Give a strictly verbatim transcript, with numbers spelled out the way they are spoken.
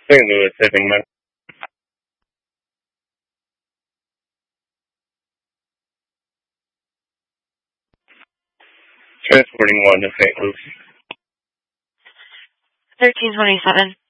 Saint Louis, Tipping Man. Transporting one to Saint Louis. thirteen twenty-seven.